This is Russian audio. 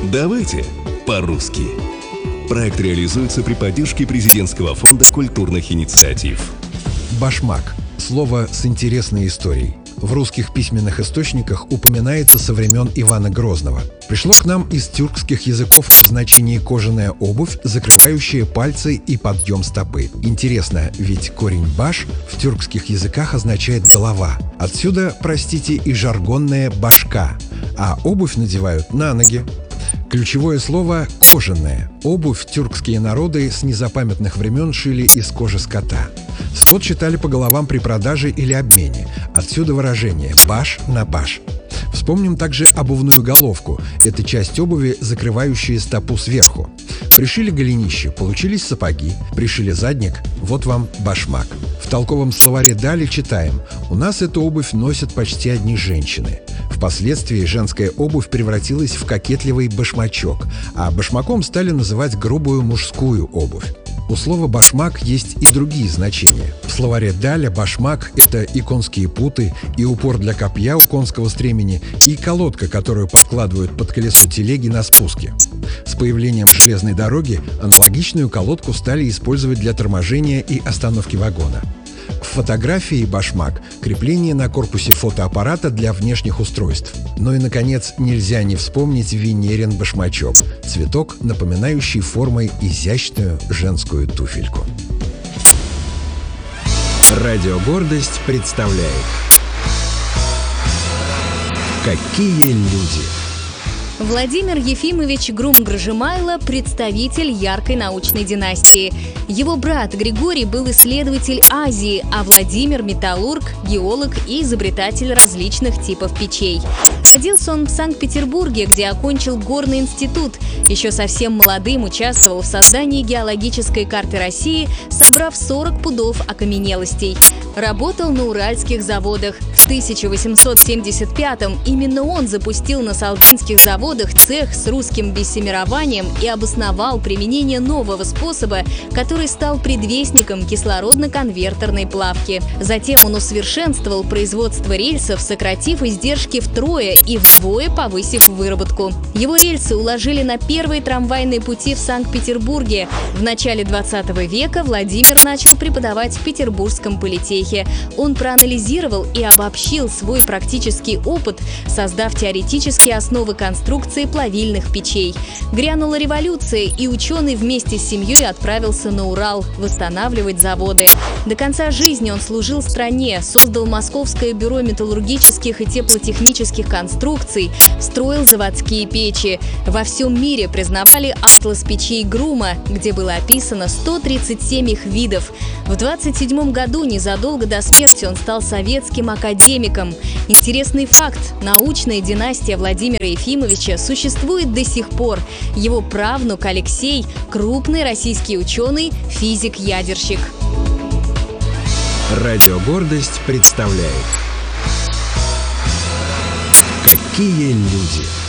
Давайте по-русски. Проект реализуется при поддержке Президентского фонда культурных инициатив. Башмак – слово с интересной историей. В русских письменных источниках упоминается со времен Ивана Грозного. Пришло к нам из тюркских языков в значении кожаная обувь, закрывающая пальцы и подъем стопы. Интересно, ведь корень «баш» в тюркских языках означает «голова». Отсюда, простите, и жаргонная «башка», а обувь надевают на ноги. Ключевое слово «кожаная». Обувь тюркские народы с незапамятных времен шили из кожи скота. Скот считали по головам при продаже или обмене. Отсюда выражение «баш на баш». Вспомним также обувную головку. Это часть обуви, закрывающая стопу сверху. Пришили голенище, получились сапоги. Пришили задник, вот вам башмак. В толковом словаре «Дали» читаем: «У нас эту обувь носят почти одни женщины». Впоследствии женская обувь превратилась в кокетливый башмачок, а башмаком стали называть грубую мужскую обувь. У слова «башмак» есть и другие значения. В словаре «Даля» башмак – это и конские путы, и упор для копья у конского стремени, и колодка, которую подкладывают под колесо телеги на спуске. С появлением железной дороги аналогичную колодку стали использовать для торможения и остановки вагона. В фотографии башмак – крепление на корпусе фотоаппарата для внешних устройств. Ну и, наконец, нельзя не вспомнить Венерин башмачок – цветок, напоминающий формой изящную женскую туфельку. Радио «Гордость» представляет «Какие люди». Владимир Ефимович Грум-Гржимайло – представитель яркой научной династии. Его брат Григорий был исследователь Азии, а Владимир – металлург, геолог и изобретатель различных типов печей. Родился он в Санкт-Петербурге, где окончил горный институт. Еще совсем молодым участвовал в создании геологической карты России, собрав 40 пудов окаменелостей. Работал на уральских заводах. В 1875-м именно он запустил на Салдынских заводах цех с русским бессемерованием и обосновал применение нового способа, который стал предвестником кислородно-конвертерной плавки. Затем он усовершенствовал производство рельсов, сократив издержки втрое и вдвое повысив выработку. Его рельсы уложили на первые трамвайные пути в Санкт-Петербурге. В начале 20 века Владимир начал преподавать в Петербургском политехе. Он проанализировал и обобщил свой практический опыт, создав теоретические основы конструкции плавильных печей. Грянула революция, и ученый вместе с семьей отправился на Урал восстанавливать заводы. До конца жизни он служил стране, создал Московское бюро металлургических и теплотехнических конструкций, строил заводские печи. Во всем мире признавали атлас печей Грума, где было описано 137 их видов. В 27 году, незадолго до смерти, он стал советским академиком. Интересный факт – научная династия Владимира Ефимовича существует до сих пор. Его правнук Алексей – крупный российский ученый, физик-ядерщик. Радио «Гордость» представляет «Какие люди».